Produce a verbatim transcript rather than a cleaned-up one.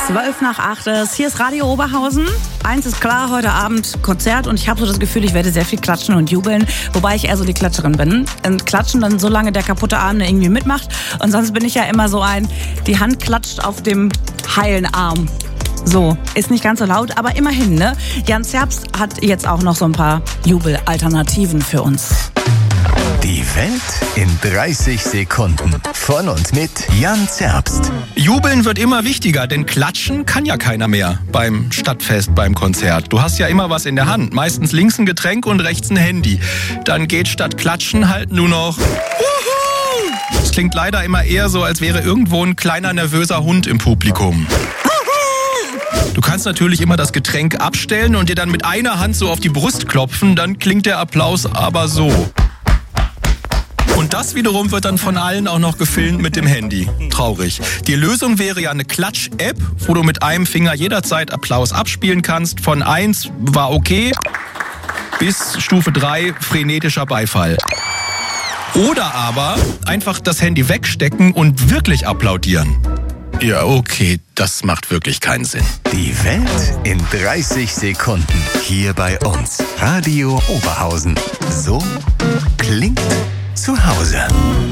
Zwölf nach acht ist. Hier ist Radio Oberhausen. Eins ist klar, heute Abend Konzert und ich habe so das Gefühl, ich werde sehr viel klatschen und jubeln, wobei ich eher so die Klatscherin bin. Und klatschen dann so lange der kaputte Arm irgendwie mitmacht und sonst bin ich ja immer so ein, die Hand klatscht auf dem heilen Arm. So, ist nicht ganz so laut, aber immerhin, ne? Jan Zerbst hat jetzt auch noch so ein paar Jubelalternativen für uns. Die Welt in dreißig Sekunden. Von und mit Jan Zerbst. Jubeln wird immer wichtiger, denn klatschen kann ja keiner mehr beim Stadtfest, beim Konzert. Du hast ja immer was in der Hand, meistens links ein Getränk und rechts ein Handy. Dann geht statt klatschen halt nur noch Wuhu! Das klingt leider immer eher so, als wäre irgendwo ein kleiner nervöser Hund im Publikum. Du kannst natürlich immer das Getränk abstellen und dir dann mit einer Hand so auf die Brust klopfen, dann klingt der Applaus aber so. Und das wiederum wird dann von allen auch noch gefilmt mit dem Handy. Traurig. Die Lösung wäre ja eine Klatsch-App, wo du mit einem Finger jederzeit Applaus abspielen kannst. Von eins war okay bis Stufe drei frenetischer Beifall. Oder aber einfach das Handy wegstecken und wirklich applaudieren. Ja, okay, das macht wirklich keinen Sinn. Die Welt in dreißig Sekunden. Hier bei uns. Radio Oberhausen. So klingt zu Hause.